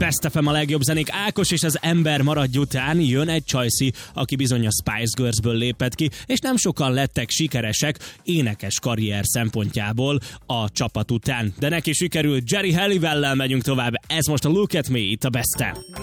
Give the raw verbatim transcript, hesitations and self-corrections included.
Best ef em a legjobb zenék. Ákos és az Ember maradj után jön egy csajszi, aki bizony a Spice Girlsből lépett ki, és nem sokan lettek sikeresek énekes karrier szempontjából a csapat után. De neki sikerült. Jerry Halliwell-lel megyünk tovább. Ez most a Look at Me, itt a Best-en.